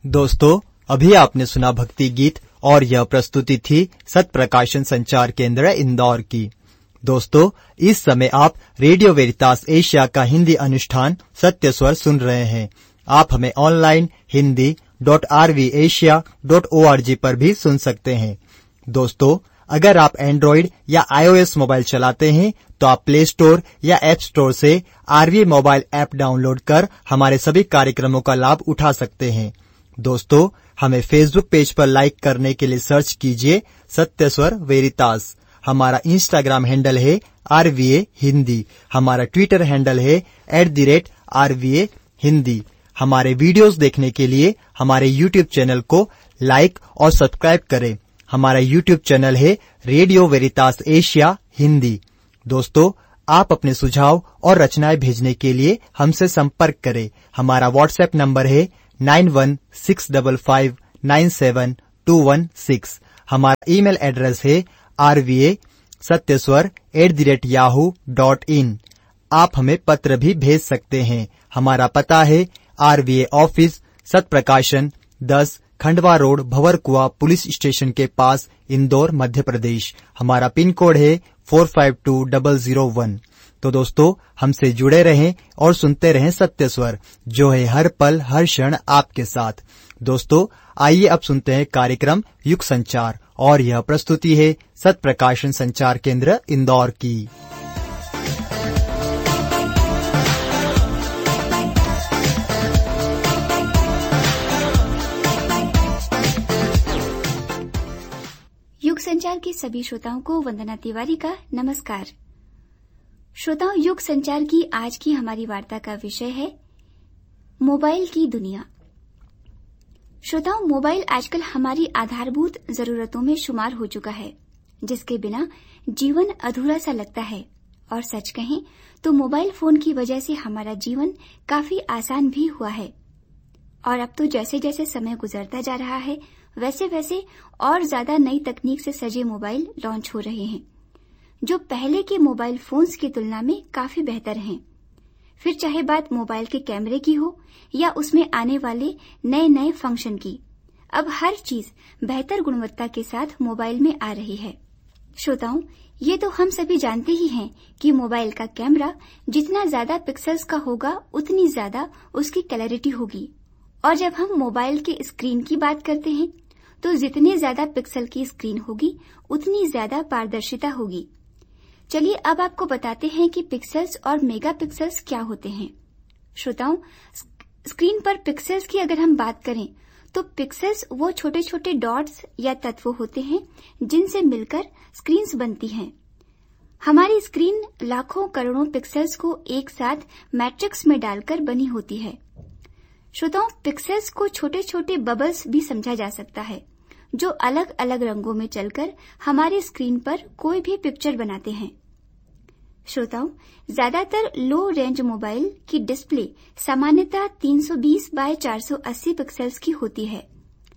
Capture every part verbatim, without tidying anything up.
दोस्तों, अभी आपने सुना भक्ति गीत और यह प्रस्तुति थी सत प्रकाशन संचार केंद्र इंदौर की। दोस्तों, इस समय आप रेडियो वेरितास एशिया का हिंदी अनुष्ठान सत्य स्वर सुन रहे हैं। आप हमें online Hindi dot are we Asia dot O R G पर भी सुन सकते हैं। दोस्तों, अगर आप एंड्रॉइड या आईओएस मोबाइल चलाते हैं तो आप प्ले स्टोर या ऐप स्टोर से आरवी मोबाइल ऐप डाउनलोड कर हमारे सभी कार्यक्रमों का लाभ उठा सकते हैं। दोस्तों, हमें फेसबुक पेज पर लाइक करने के लिए सर्च कीजिए सत्य स्वर वेरितास। हमारा इंस्टाग्राम हैंडल है आरवीए हिंदी। हमारा ट्विटर हैंडल है एट द रेट आरवीए हिंदी। हमारे वीडियोस देखने के लिए हमारे यूट्यूब चैनल को लाइक और सब्सक्राइब करें। हमारा यूट्यूब चैनल है रेडियो वेरितास एशिया हिंदी। दोस्तों, आप अपने सुझाव और रचनाएं भेजने के लिए हमसे संपर्क करें। हमारा व्हाट्सएप नंबर है nine one six five five nine seven to one six. हमारा ईमेल एड्रेस है आरवीए सत्यस्वर at the rate Yahoo dot in. आप हमें पत्र भी भेज सकते हैं। हमारा पता है आरवीए ऑफिस सत प्रकाशन दस Khandwa road Bhanwarkuan police station के पास इंदौर मध्य प्रदेश। हमारा पिन कोड है four five to double zero one. तो दोस्तों, हमसे जुड़े रहें और सुनते रहें सत्य स्वर, जो है हर पल हर क्षण आपके साथ। दोस्तों, आइए अब सुनते हैं कार्यक्रम युग संचार और यह प्रस्तुति है सत प्रकाशन संचार केंद्र इंदौर की। युग संचार के सभी श्रोताओं को वंदना तिवारी का नमस्कार। श्रोताओं, युग संचार की आज की हमारी वार्ता का विषय है मोबाइल की दुनिया। श्रोताओं, मोबाइल आजकल हमारी आधारभूत जरूरतों में शुमार हो चुका है, जिसके बिना जीवन अधूरा सा लगता है। और सच कहें तो मोबाइल फोन की वजह से हमारा जीवन काफी आसान भी हुआ है। और अब तो जैसे जैसे समय गुजरता जा रहा है, वैसे वैसे और ज्यादा नई तकनीक से सजे मोबाइल लॉन्च हो रहे हैं, जो पहले के मोबाइल फोन्स की तुलना में काफी बेहतर हैं। फिर चाहे बात मोबाइल के कैमरे की हो या उसमें आने वाले नए नए फंक्शन की, अब हर चीज बेहतर गुणवत्ता के साथ मोबाइल में आ रही है। श्रोताओं, ये तो हम सभी जानते ही हैं कि मोबाइल का कैमरा जितना ज्यादा पिक्सल्स का होगा, उतनी ज्यादा उसकी क्लैरिटी होगी। और जब हम मोबाइल के स्क्रीन की बात करते हैं तो जितने ज्यादा पिक्सल की स्क्रीन होगी, उतनी ज्यादा पारदर्शिता होगी। चलिए अब आपको बताते हैं कि पिक्सल्स और मेगापिक्सल्स क्या होते हैं। श्रोताओं, स्क्रीन पर पिक्सल्स की अगर हम बात करें तो पिक्सल्स वो छोटे छोटे डॉट्स या तत्व होते हैं जिनसे मिलकर स्क्रीन्स बनती हैं। हमारी स्क्रीन लाखों करोड़ों पिक्सल्स को एक साथ मैट्रिक्स में डालकर बनी होती है। श्रोताओं, पिक्सल्स को छोटे छोटे बबल्स भी समझा जा सकता है, जो अलग अलग रंगों में चलकर हमारी स्क्रीन पर कोई भी पिक्चर बनाते हैं। श्रोताओं, ज्यादातर लो रेंज मोबाइल की डिस्प्ले सामान्यतः तीन सौ बीस बाय चार सौ अस्सी पिक्सल्स की होती है।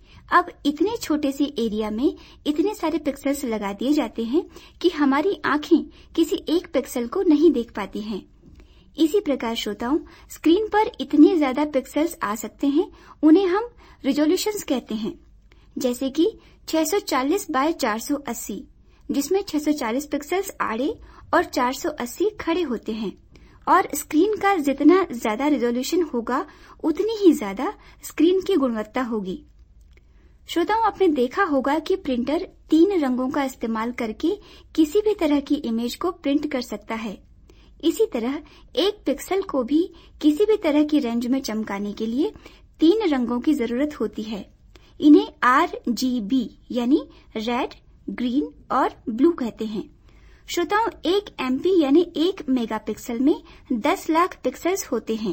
अब इतने छोटे से एरिया में इतने सारे पिक्सल्स लगा दिए जाते हैं कि हमारी आंखें किसी एक पिक्सल को नहीं देख पाती हैं। इसी प्रकार श्रोताओं, स्क्रीन पर इतने ज्यादा पिक्सल्स आ सकते हैं, उन्हें हम रिजोल्यूशंस कहते हैं, जैसे कि छह सौ चालीस बाय चार सौ अस्सी, जिसमें छह सौ चालीस पिक्सल्स आड़े और चार सौ अस्सी खड़े होते हैं। और स्क्रीन का जितना ज्यादा रिजोल्यूशन होगा, उतनी ही ज्यादा स्क्रीन की गुणवत्ता होगी। श्रोताओं, आपने देखा होगा कि प्रिंटर तीन रंगों का इस्तेमाल करके किसी भी तरह की इमेज को प्रिंट कर सकता है। इसी तरह एक पिक्सल को भी किसी भी तरह की रेंज में चमकाने के लिए तीन रंगों की जरूरत होती है। इन्हें आर जी बी यानी रेड, ग्रीन और ब्लू कहते हैं। श्रोताओं, एक एमपी यानी एक मेगापिक्सल में दस लाख पिक्सल्स होते हैं।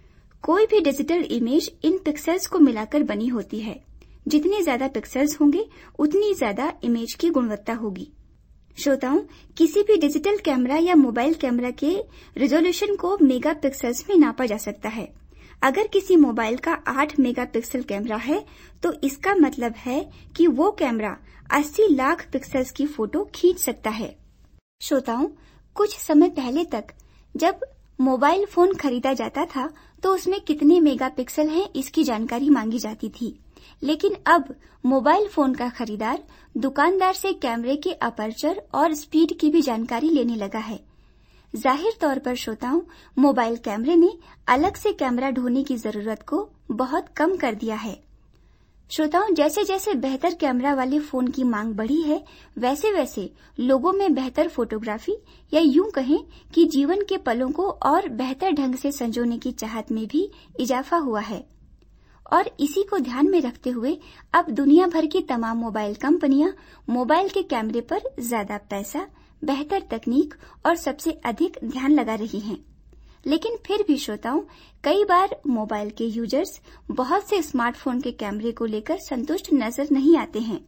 कोई भी डिजिटल इमेज इन पिक्सल्स को मिलाकर बनी होती है। जितने ज्यादा पिक्सल्स होंगे, उतनी ज्यादा इमेज की गुणवत्ता होगी। श्रोताओं, किसी भी डिजिटल कैमरा या मोबाइल कैमरा के रिजोल्यूशन को मेगापिक्सल्स में नापा जा सकता है। अगर किसी मोबाइल का आठ मेगापिक्सल कैमरा है तो इसका मतलब है कि वो कैमरा अस्सी लाख पिक्सल्स की फोटो खींच सकता है। श्रोताओं, कुछ समय पहले तक जब मोबाइल फोन खरीदा जाता था तो उसमें कितने मेगापिक्सल हैं इसकी जानकारी मांगी जाती थी। लेकिन अब मोबाइल फोन का खरीदार दुकानदार से कैमरे के अपर्चर और स्पीड की भी जानकारी लेने लगा है। जाहिर तौर पर श्रोताओं, मोबाइल कैमरे ने अलग से कैमरा ढोने की जरूरत को बहुत कम कर दिया है। श्रोताओं, जैसे जैसे बेहतर कैमरा वाले फोन की मांग बढ़ी है, वैसे वैसे लोगों में बेहतर फोटोग्राफी या यूं कहें कि जीवन के पलों को और बेहतर ढंग से संजोने की चाहत में भी इजाफा हुआ है। और इसी को ध्यान में रखते हुए अब दुनिया भर की तमाम मोबाइल कंपनियां मोबाइल के कैमरे पर ज्यादा पैसा, बेहतर तकनीक और सबसे अधिक ध्यान लगा रही हैं। लेकिन फिर भी श्रोताओं, कई बार मोबाइल के यूजर्स बहुत से स्मार्टफोन के कैमरे को लेकर संतुष्ट नजर नहीं आते हैं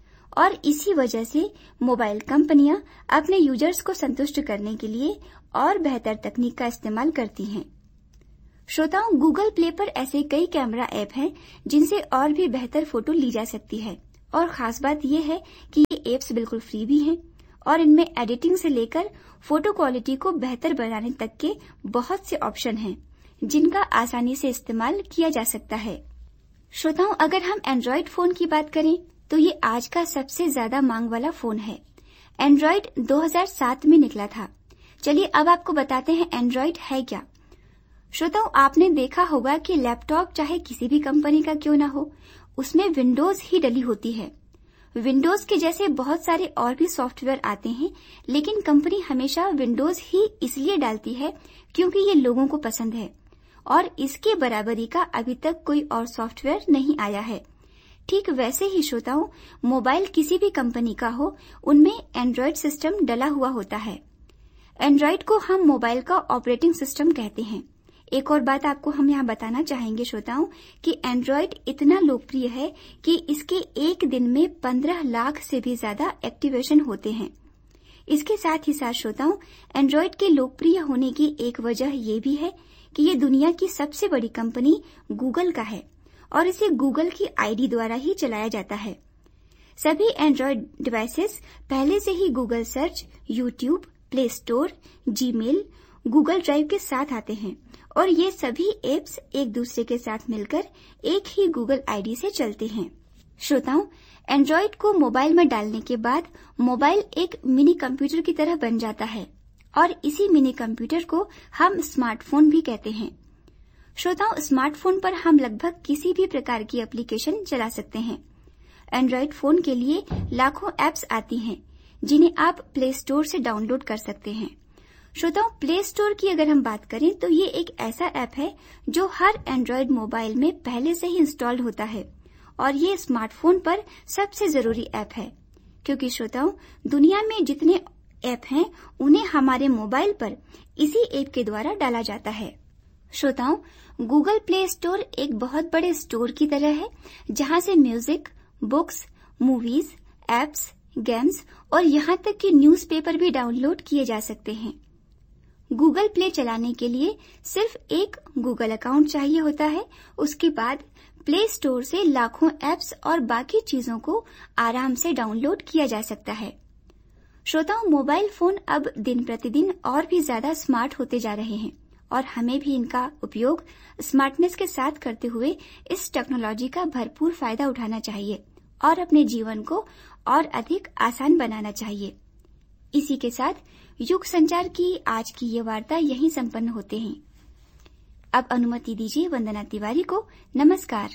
और इसी वजह से मोबाइल कंपनियां अपने यूजर्स को संतुष्ट करने के लिए और बेहतर तकनीक का इस्तेमाल करती हैं। श्रोताओं, गूगल प्ले पर ऐसे कई कैमरा ऐप हैं जिनसे और भी बेहतर फोटो ली जा सकती है और खास बात यह है कि ये ऐप्स बिल्कुल फ्री भी हैं और इनमें एडिटिंग से लेकर फोटो क्वालिटी को बेहतर बनाने तक के बहुत से ऑप्शन हैं जिनका आसानी से इस्तेमाल किया जा सकता है। श्रोताओं, अगर हम एंड्रॉइड फोन की बात करें तो ये आज का सबसे ज्यादा मांग वाला फोन है। एंड्रॉइड दो हज़ार सात में निकला था। चलिए अब आपको बताते हैं एंड्रॉइड है क्या। श्रोताओं, आपने देखा होगा कि लैपटॉप चाहे किसी भी कंपनी का क्यों न हो, उसमें विंडोज ही डली होती है। विंडोज के जैसे बहुत सारे और भी सॉफ्टवेयर आते हैं, लेकिन कंपनी हमेशा विंडोज ही इसलिए डालती है क्योंकि ये लोगों को पसंद है और इसके बराबरी का अभी तक कोई और सॉफ्टवेयर नहीं आया है। ठीक वैसे ही श्रोताओं, मोबाइल किसी भी कंपनी का हो, उनमें एंड्रॉइड सिस्टम डला हुआ होता है। एंड्रॉइड को हम मोबाइल का ऑपरेटिंग सिस्टम कहते हैं। एक और बात आपको हम यहाँ बताना चाहेंगे श्रोताओं कि एंड्रॉइड इतना लोकप्रिय है कि इसके एक दिन में पंद्रह लाख से भी ज्यादा एक्टिवेशन होते हैं। इसके साथ ही साथ श्रोताओं, एंड्रॉइड के लोकप्रिय होने की एक वजह ये भी है कि ये दुनिया की सबसे बड़ी कंपनी गूगल का है और इसे गूगल की आईडी द्वारा ही चलाया जाता है। सभी एंड्रॉइड डिवाइसेस पहले से ही Google search, YouTube, play store, Gmail, Google drive के साथ आते हैं और ये सभी एप्स एक दूसरे के साथ मिलकर एक ही गूगल आईडी से चलते हैं। श्रोताओं, एंड्रॉइड को मोबाइल में डालने के बाद मोबाइल एक मिनी कंप्यूटर की तरह बन जाता है और इसी मिनी कंप्यूटर को हम स्मार्टफोन भी कहते हैं। श्रोताओं, स्मार्टफोन पर हम लगभग किसी भी प्रकार की एप्लीकेशन चला सकते हैं। एंड्रॉइड फोन के लिए लाखों एप्स आती हैं जिन्हें आप प्ले स्टोर से डाउनलोड कर सकते हैं। श्रोताओं, प्ले स्टोर की अगर हम बात करें तो ये एक ऐसा ऐप है जो हर एंड्रॉइड मोबाइल में पहले से ही इंस्टॉल्ड होता है और ये स्मार्टफोन पर सबसे जरूरी ऐप है क्योंकि श्रोताओं, दुनिया में जितने ऐप हैं उन्हें हमारे मोबाइल पर इसी ऐप के द्वारा डाला जाता है। श्रोताओं, गूगल प्ले स्टोर एक बहुत बड़े स्टोर की तरह है जहां से music, books, movies, apps, games और यहाँ तक कि न्यूज़पेपर भी डाउनलोड किए जा सकते हैं। गूगल प्ले चलाने के लिए सिर्फ एक गूगल अकाउंट चाहिए होता है। उसके बाद प्ले स्टोर से लाखों एप्स और बाकी चीजों को आराम से डाउनलोड किया जा सकता है। श्रोताओं, मोबाइल फोन अब दिन प्रतिदिन और भी ज्यादा स्मार्ट होते जा रहे हैं और हमें भी इनका उपयोग स्मार्टनेस के साथ करते हुए इस टेक्नोलॉजी का भरपूर फायदा उठाना चाहिए और अपने जीवन को और अधिक आसान बनाना चाहिए। इसी के साथ युग संचार की आज की ये वार्ता यहीं संपन्न होते हैं। अब अनुमति दीजिए वंदना तिवारी को नमस्कार।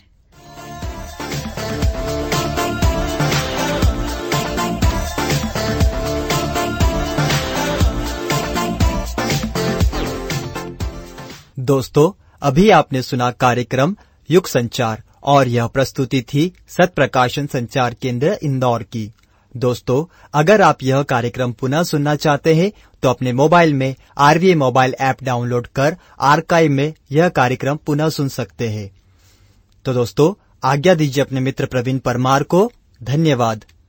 दोस्तों, अभी आपने सुना कार्यक्रम युग संचार और यह प्रस्तुति थी सत प्रकाशन संचार केंद्र इंदौर की। दोस्तों, अगर आप यह कार्यक्रम पुनः सुनना चाहते हैं तो अपने मोबाइल में आरवीए मोबाइल ऐप डाउनलोड कर आर्काइव में यह कार्यक्रम पुनः सुन सकते हैं। तो दोस्तों, आज्ञा दीजिए अपने मित्र प्रवीण परमार को। धन्यवाद।